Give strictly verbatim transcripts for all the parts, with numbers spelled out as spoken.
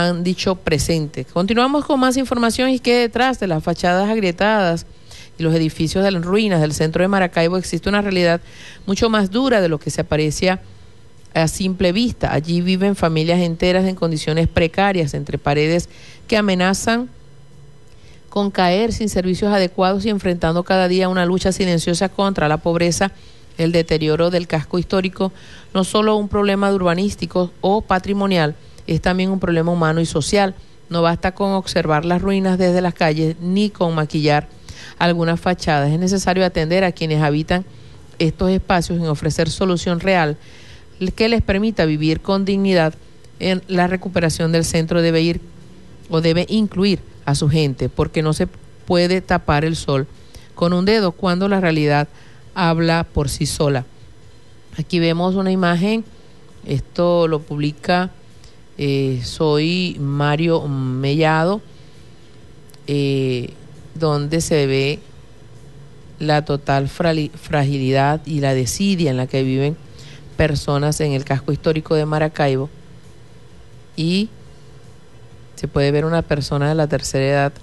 han dicho presente. Continuamos con más información y que detrás de las fachadas agrietadas y los edificios de las ruinas del centro de Maracaibo existe una realidad mucho más dura de lo que se aprecia a simple vista. Allí viven familias enteras en condiciones precarias, entre paredes que amenazan con caer sin servicios adecuados y enfrentando cada día una lucha silenciosa contra la pobreza. El deterioro del casco histórico, no solo un problema de urbanístico o patrimonial, es también un problema humano y social. No basta con observar las ruinas desde las calles ni con maquillar algunas fachadas. Es necesario atender a quienes habitan estos espacios en ofrecer solución real que les permita vivir con dignidad. En la recuperación del centro debe ir o debe incluir a su gente, porque no se puede tapar el sol con un dedo cuando la realidad habla por sí sola. Aquí vemos una imagen, esto lo publica eh, Soy Mario Mellado, eh, donde se ve la total fragilidad y la desidia en la que viven personas en el casco histórico de Maracaibo, y se puede ver una persona de la tercera edad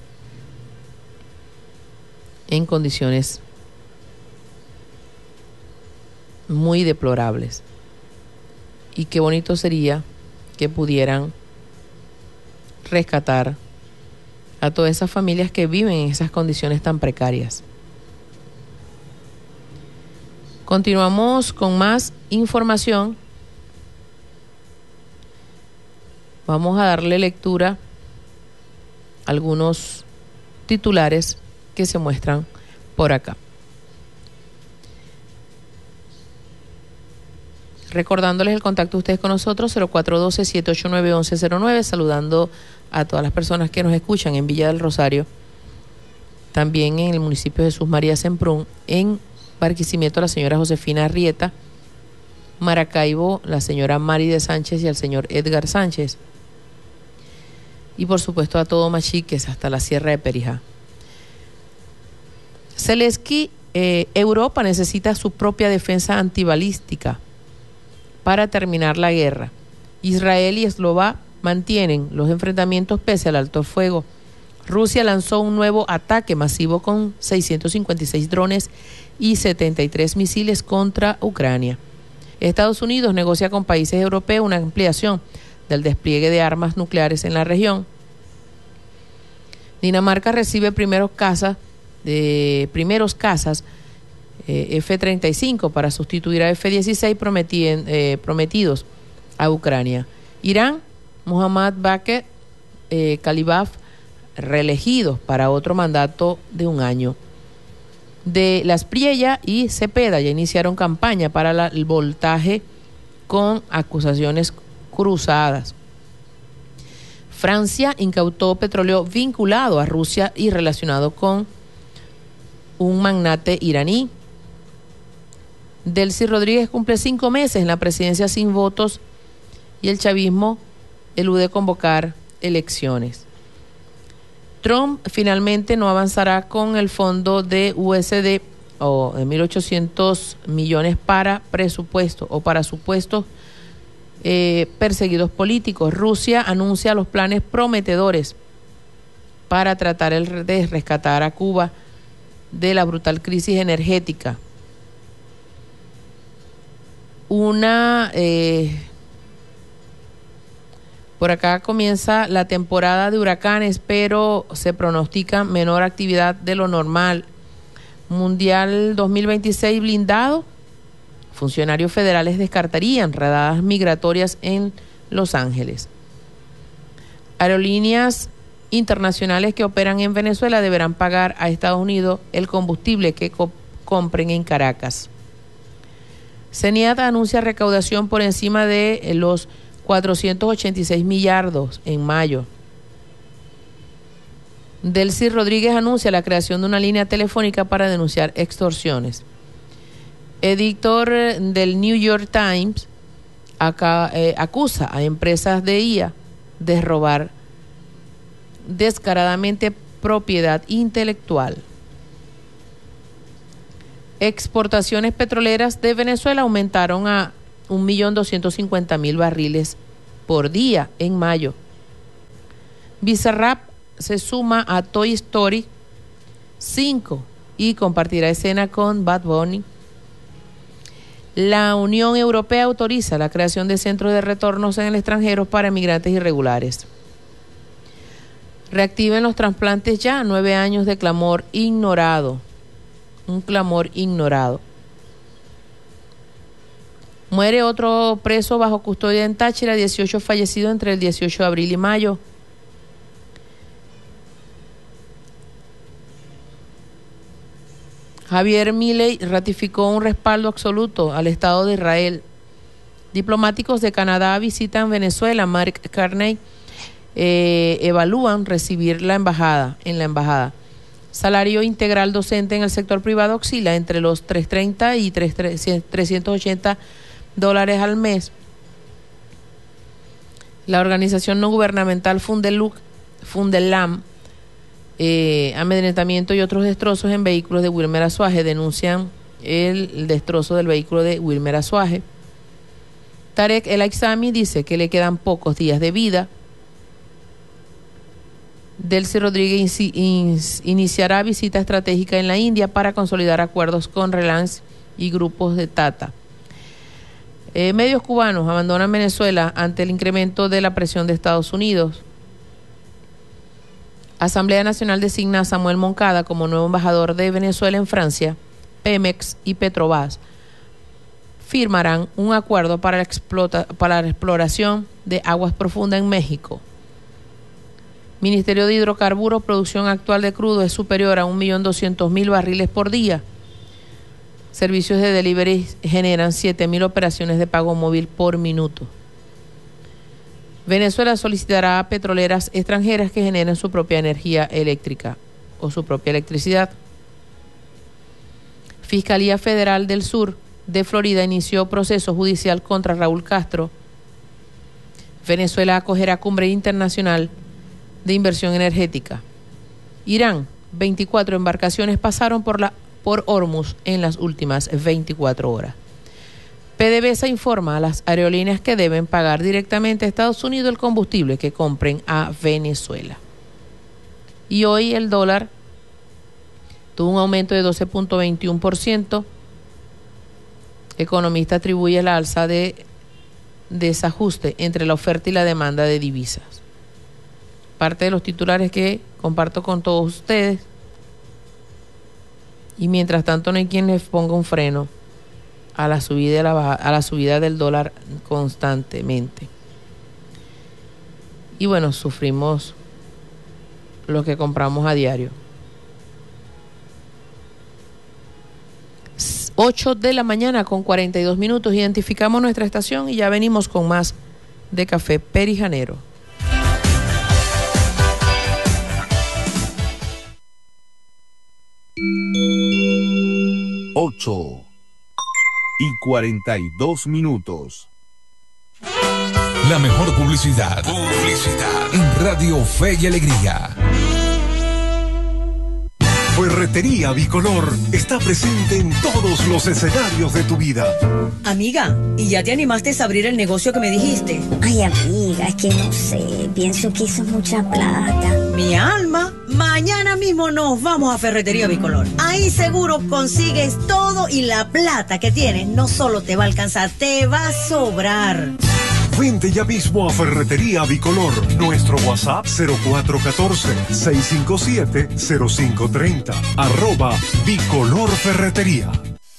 en condiciones muy deplorables. Y qué bonito sería que pudieran rescatar a todas esas familias que viven en esas condiciones tan precarias. Continuamos con más información. Vamos a darle lectura a algunos titulares que se muestran por acá. Recordándoles el contacto de ustedes con nosotros, cero cuatro uno dos, siete ocho nueve, uno uno cero nueve, saludando a todas las personas que nos escuchan en Villa del Rosario, también en el municipio de Jesús María Semprún, en Barquisimeto la señora Josefina Arrieta, Maracaibo la señora Mari de Sánchez y al señor Edgar Sánchez, y por supuesto a todo Machiques hasta la Sierra de Perijá. Zelensky, eh, Europa necesita su propia defensa antibalística para terminar la guerra. Israel y Eslovaquia mantienen los enfrentamientos pese al alto fuego. Rusia lanzó un nuevo ataque masivo con seiscientos cincuenta y seis drones y setenta y tres misiles contra Ucrania. Estados Unidos negocia con países europeos una ampliación del despliegue de armas nucleares en la región. Dinamarca recibe primeros cazas, de primeros cazas eh, F treinta y cinco para sustituir a F dieciséis prometien, eh, prometidos a Ucrania. Irán, Mohammad Bakr eh, Kalibaf, reelegidos para otro mandato de un año. De Las Priella y Cepeda ya iniciaron campaña para la, el voltaje con acusaciones cruzadas. Francia incautó petróleo vinculado a Rusia y relacionado con un magnate iraní. Delcy Rodríguez cumple cinco meses en la presidencia sin votos y el chavismo elude convocar elecciones. Trump finalmente no avanzará con el fondo de U S D o de mil ochocientos millones para presupuesto o para supuestos eh, perseguidos políticos. Rusia anuncia los planes prometedores para tratar el, de rescatar a Cuba de la brutal crisis energética. Una eh, por acá comienza la temporada de huracanes, pero se pronostica menor actividad de lo normal. Mundial dos mil veintiséis blindado. Funcionarios federales descartarían redadas migratorias en Los Ángeles. Aerolíneas internacionales que operan en Venezuela deberán pagar a Estados Unidos el combustible que co- compren en Caracas. CENIAT anuncia recaudación por encima de los cuatrocientos ochenta y seis millardos en mayo. Delcy Rodríguez anuncia la creación de una línea telefónica para denunciar extorsiones. Editor del New York Times acá, eh, acusa a empresas de I A de robar descaradamente propiedad intelectual. Exportaciones petroleras de Venezuela aumentaron a un millón doscientos cincuenta mil barriles por día en mayo. Bizarrap se suma a Toy Story cinco y compartirá escena con Bad Bunny. La Unión Europea autoriza la creación de centros de retornos en el extranjero para migrantes irregulares. Reactiven los trasplantes ya, nueve años de clamor ignorado. Un clamor ignorado. Muere otro preso bajo custodia en Táchira, dieciocho fallecidos entre el dieciocho de abril y mayo. Javier Milei ratificó un respaldo absoluto al Estado de Israel. Diplomáticos de Canadá visitan Venezuela. Mark Carney eh, evalúan recibir la embajada en la embajada. Salario integral docente en el sector privado oscila entre los trescientos treinta y trescientos ochenta dólares al mes. La organización no gubernamental Fundeluc, Fundelam, eh, amedrentamiento y otros destrozos en vehículos de Wilmer Azuaje, denuncian el, el destrozo del vehículo de Wilmer Azuaje. Tarek El Aizami dice que le quedan pocos días de vida. Delcy Rodríguez iniciará visita estratégica en la India para consolidar acuerdos con Reliance y grupos de Tata. Eh, medios cubanos abandonan Venezuela ante el incremento de la presión de Estados Unidos. Asamblea Nacional designa a Samuel Moncada como nuevo embajador de Venezuela en Francia. Pemex y Petrobras firmarán un acuerdo para la, explota, para la exploración de aguas profundas en México. Ministerio de Hidrocarburos, producción actual de crudo es superior a un millón doscientos mil barriles por día. Servicios de delivery generan siete mil operaciones de pago móvil por minuto. Venezuela solicitará a petroleras extranjeras que generen su propia energía eléctrica o su propia electricidad. Fiscalía Federal del Sur de Florida inició proceso judicial contra Raúl Castro. Venezuela acogerá cumbre internacional de inversión energética. Irán, veinticuatro embarcaciones pasaron por la por Hormuz en las últimas veinticuatro horas. PDVSA informa a las aerolíneas que deben pagar directamente a Estados Unidos el combustible que compren a Venezuela. Y hoy el dólar tuvo un aumento de doce punto veintiuno por ciento. Economista atribuye la alza de desajuste entre la oferta y la demanda de divisas. Parte de los titulares que comparto con todos ustedes. Y mientras tanto no hay quien les ponga un freno a la subida de la baja, a la subida del dólar constantemente. Y bueno, sufrimos lo que compramos a diario. ocho de la mañana con cuarenta y dos minutos. Identificamos nuestra estación y ya venimos con más de Café Perijanero. ocho y cuarenta y dos minutos. La mejor publicidad. Publicidad en Radio Fe y Alegría. Ferretería Bicolor está presente en todos los escenarios de tu vida. Amiga, ¿y ya te animaste a abrir el negocio que me dijiste? Ay, amiga, es que no sé, pienso que eso es mucha plata. Mi alma, mañana mismo nos vamos a Ferretería Bicolor. Ahí seguro consigues todo y la plata que tienes no solo te va a alcanzar, te va a sobrar. Vente ya mismo a Ferretería Bicolor. Nuestro WhatsApp cero cuatro uno cuatro, seis cinco siete, cero cinco tres cero. Arroba Bicolor Ferretería.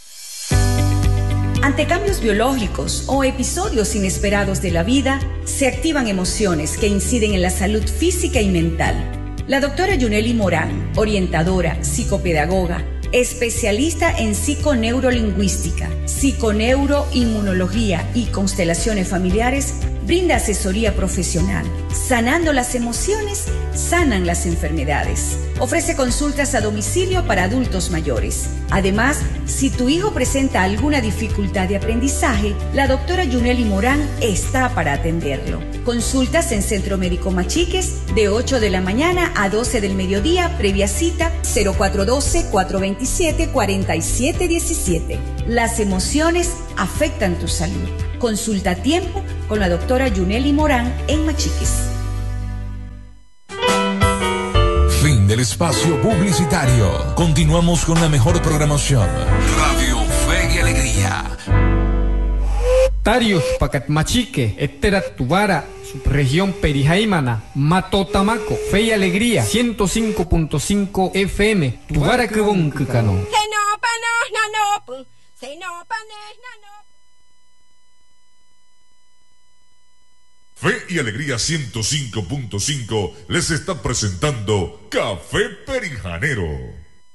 Ante cambios biológicos o episodios inesperados de la vida, se activan emociones que inciden en la salud física y mental. La doctora Yuneli Morán, orientadora, psicopedagoga, especialista en psiconeurolingüística, psiconeuroinmunología y constelaciones familiares, brinda asesoría profesional. Sanando las emociones, sanan las enfermedades. Ofrece consultas a domicilio para adultos mayores. Además, si tu hijo presenta alguna dificultad de aprendizaje, la doctora Yuneli Morán está para atenderlo. Consultas en Centro Médico Machiques de ocho de la mañana a doce del mediodía, previa cita cero cuatro uno dos, cuatro dos siete, cuatro siete uno siete. Las emociones afectan tu salud. Consulta a tiempo con la doctora Yuneli Morán en Machiques. del espacio publicitario. Continuamos con la mejor programación. Radio Fe y Alegría. Tarios Pacatmachique, Etterat Tubara, subregión Perijaimana, Matotamaco, Fe y Alegría, ciento cinco punto cinco F M, Tubara Kebon Kukano. Fe y Alegría ciento cinco punto cinco les está presentando Café Perijanero.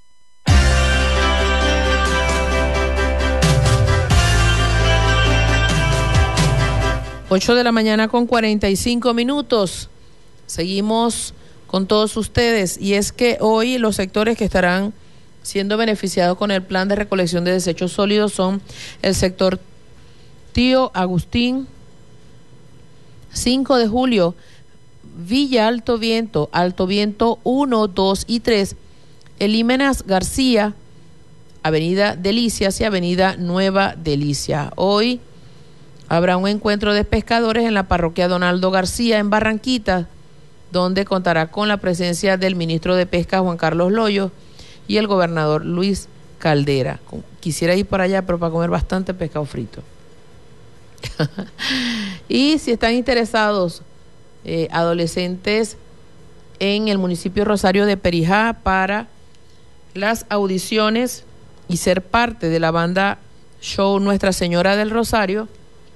ocho de la mañana con cuarenta y cinco minutos. Seguimos con todos ustedes y es que hoy los sectores que estarán siendo beneficiados con el plan de recolección de desechos sólidos son el sector Tío Agustín, cinco de julio, Villa Alto Viento, Alto Viento uno, dos y tres, Elímenes García, Avenida Delicias y Avenida Nueva Delicia. Hoy habrá un encuentro de pescadores en la parroquia Donaldo García en Barranquita, donde contará con la presencia del ministro de Pesca Juan Carlos Loyo y el gobernador Luis Caldera. Quisiera ir para allá, pero para comer bastante pescado frito. Y si están interesados eh, adolescentes en el municipio Rosario de Perijá para las audiciones y ser parte de la banda show Nuestra Señora del Rosario,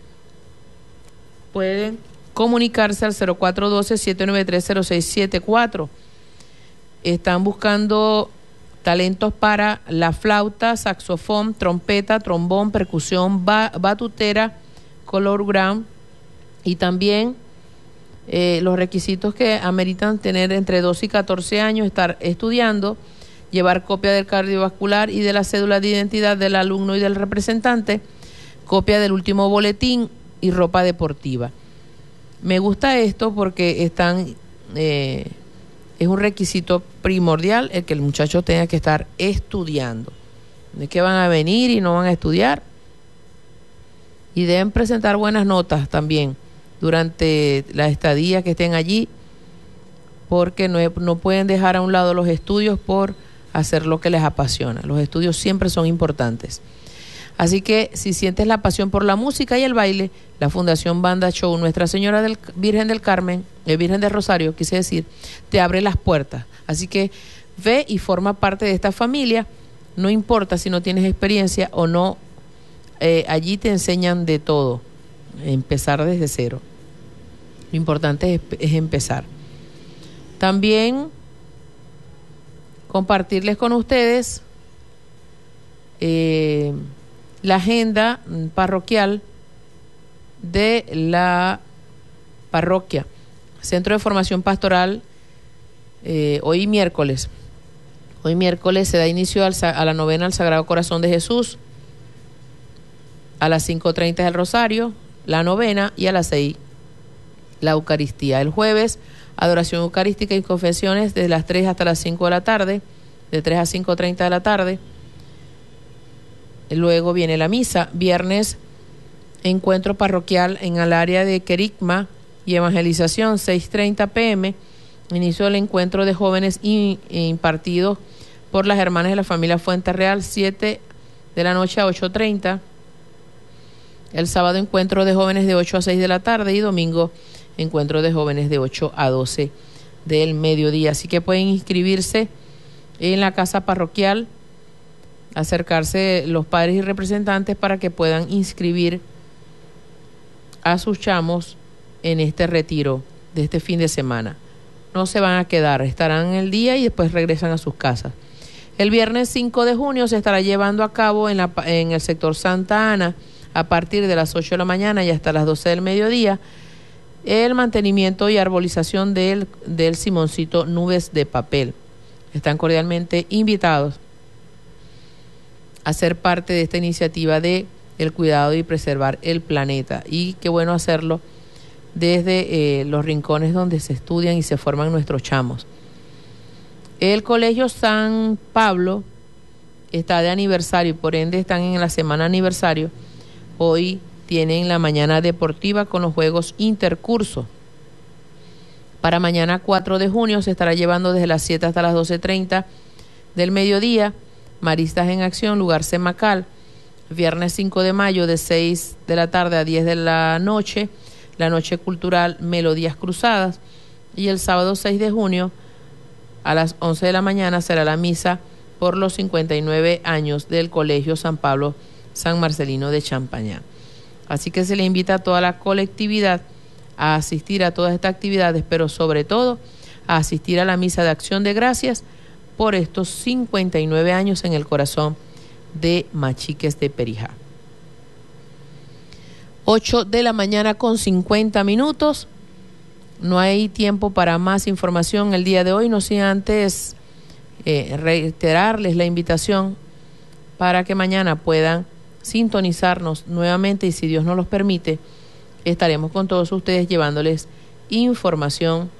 pueden comunicarse al cero cuatro uno dos, siete nueve tres, cero seis siete cuatro. Están buscando talentos para la flauta, saxofón, trompeta, trombón, percusión, ba- batutera, color ground y también eh, los requisitos que ameritan tener entre doce y catorce años, estar estudiando, llevar copia del cardiovascular y de la cédula de identidad del alumno y del representante, copia del último boletín y ropa deportiva. Me gusta esto porque están eh, es un requisito primordial el que el muchacho tenga que estar estudiando. No es que van a venir y no van a estudiar. Y deben presentar buenas notas también durante la estadía que estén allí, porque no, no pueden dejar a un lado los estudios por hacer lo que les apasiona. Los estudios siempre son importantes. Así que si sientes la pasión por la música y el baile, la Fundación Banda Show Nuestra Señora del Virgen del Carmen, el Virgen del Rosario, quise decir, te abre las puertas. Así que ve y forma parte de esta familia, no importa si no tienes experiencia o no, eh, allí te enseñan de todo, empezar desde cero. Lo importante es, es empezar. También compartirles con ustedes eh, la agenda parroquial de la parroquia, Centro de Formación Pastoral, eh, hoy miércoles. Hoy miércoles se da inicio al, a la novena al Sagrado Corazón de Jesús, a las cinco treinta del Rosario, la novena, y a las seis la Eucaristía. El jueves, adoración eucarística y confesiones desde las tres hasta las cinco de la tarde, de tres a cinco treinta de la tarde. Luego viene la misa. Viernes, encuentro parroquial en el área de Querigma y evangelización, seis treinta pm. Inicio del encuentro de jóvenes impartidos por las hermanas de la familia Fuente Real, siete de la noche a ocho treinta. El sábado, encuentro de jóvenes de ocho a seis de la tarde, y domingo, encuentro de jóvenes de ocho a doce del mediodía. Así que pueden inscribirse en la casa parroquial, acercarse los padres y representantes para que puedan inscribir a sus chamos en este retiro de este fin de semana. No se van a quedar, estarán el día y después regresan a sus casas. El viernes cinco de junio se estará llevando a cabo en, la, en el sector Santa Ana, a partir de las ocho de la mañana y hasta las doce del mediodía, el mantenimiento y arbolización del, del Simoncito Nubes de Papel. Están cordialmente invitados a ser parte de esta iniciativa de el cuidado y preservar el planeta. Y qué bueno hacerlo desde eh, los rincones donde se estudian y se forman nuestros chamos. El Colegio San Pablo está de aniversario y por ende están en la semana aniversario. Hoy tienen la mañana deportiva con los juegos intercursos. Para mañana cuatro de junio se estará llevando desde las siete hasta las doce treinta del mediodía, Maristas en Acción, lugar Semacal. Viernes cinco de mayo de seis de la tarde a diez de la noche, la noche cultural Melodías Cruzadas. Y el sábado seis de junio a las once de la mañana será la misa por los cincuenta y nueve años del Colegio San Pablo San Marcelino de Champañá. Así que se le invita a toda la colectividad a asistir a todas estas actividades, pero sobre todo a asistir a la misa de acción de gracias por estos cincuenta y nueve años en el corazón de Machiques de Perijá. ocho de la mañana con cincuenta minutos. No hay tiempo para más información el día de hoy, no sin antes eh, reiterarles la invitación para que mañana puedan sintonizarnos nuevamente, y si Dios nos los permite, estaremos con todos ustedes llevándoles información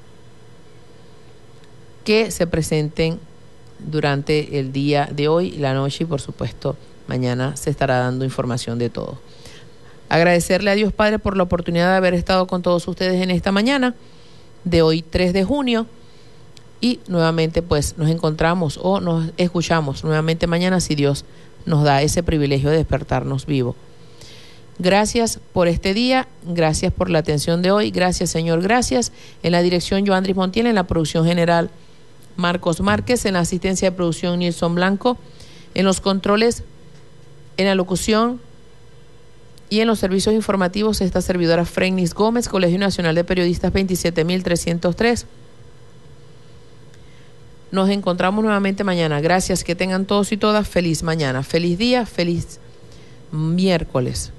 que se presenten durante el día de hoy, la noche, y por supuesto mañana se estará dando información de todo. Agradecerle a Dios Padre por la oportunidad de haber estado con todos ustedes en esta mañana de hoy tres de junio, y nuevamente pues nos encontramos o nos escuchamos nuevamente mañana si Dios nos da ese privilegio de despertarnos vivos. Gracias por este día, gracias por la atención de hoy, gracias Señor, gracias. En la dirección Joandris Montiel, en la producción general Marcos Márquez, en la asistencia de producción Nilson Blanco, en los controles, en la locución y en los servicios informativos esta servidora Freinis Gómez, Colegio Nacional de Periodistas veintisiete mil trescientos tres. Nos encontramos nuevamente mañana. Gracias, que tengan todos y todas feliz mañana, feliz día, feliz miércoles.